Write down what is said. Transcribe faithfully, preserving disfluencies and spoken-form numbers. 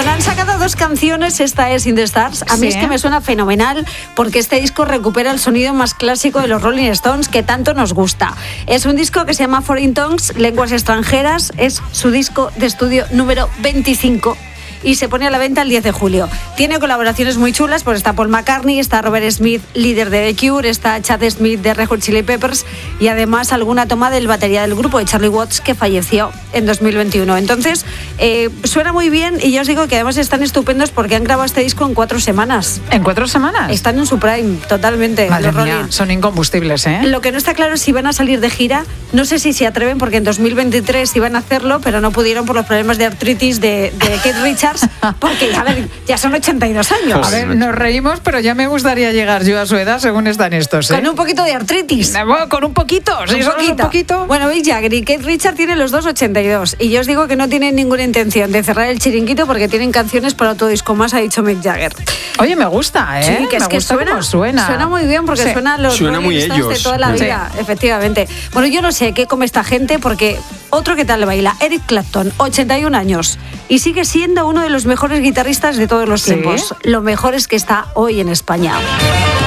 Bueno, han sacado dos canciones, esta es In the Stars. A mí Sí. es que me suena fenomenal porque este disco recupera el sonido más clásico de los Rolling Stones que tanto nos gusta. Es un disco que se llama Foreign Tongues, Lenguas Extranjeras. Es su disco de estudio número veinticinco. Y se pone a la venta el diez de julio. Tiene colaboraciones muy chulas, pues está Paul McCartney, está Robert Smith, líder de The Cure, está Chad Smith de Red Hot Chili Peppers y además alguna toma del batería del grupo de Charlie Watts que falleció en dos mil veintiuno. Entonces, eh, suena muy bien y yo os digo que además están estupendos porque han grabado este disco en cuatro semanas. ¿En cuatro semanas? Están en su prime, totalmente. Madre los mía, Rolling. son incombustibles, ¿eh? Lo que no está claro es si van a salir de gira. No sé si se atreven porque en dos mil veintitrés iban a hacerlo, pero no pudieron por los problemas de artritis de, de Keith Richards, porque a ver, ya son ochenta y dos años. A ver, nos reímos, pero ya me gustaría llegar yo a su edad según están estos, ¿eh? Con un poquito de artritis. Bueno, con un poquito, sí, Un solo un poquito. poquito. Bueno, Mick Jagger y Keith Richards tienen los dos ochenta y dos. Y yo os digo que no tienen ninguna intención de cerrar el chiringuito porque tienen canciones para otro disco más, ha dicho Mick Jagger. Oye, me gusta, ¿eh? Sí, que es me que gusta suena, cómo suena. suena muy bien porque Sí. suena a los Suena Rolling muy Stones de ellos. toda la Sí. vida, efectivamente. Bueno, yo no sé qué come esta gente porque otro que tal baila, Eric Clapton, ochenta y un años, y sigue siendo uno de los mejores guitarristas de todos los ¿Sí? tiempos. Lo mejor es que está hoy en España.